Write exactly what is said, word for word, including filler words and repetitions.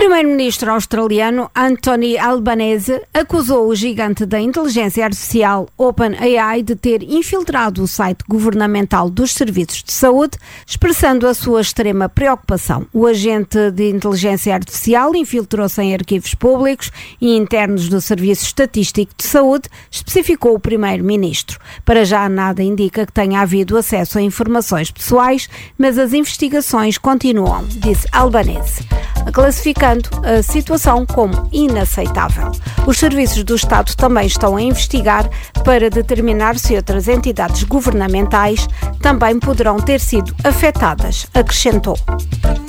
primeiro-ministro australiano Anthony Albanese acusou o gigante da inteligência artificial OpenAI de ter infiltrado o site governamental dos serviços de saúde, expressando a sua extrema preocupação. O agente de inteligência artificial infiltrou-se em arquivos públicos e internos do Serviço Estatístico de Saúde, especificou o primeiro-ministro. Para já nada indica que tenha havido acesso a informações pessoais, mas as investigações continuam, disse Albanese, classificando a situação como inaceitável. Os serviços do Estado também estão a investigar para determinar se outras entidades governamentais também poderão ter sido afetadas, acrescentou.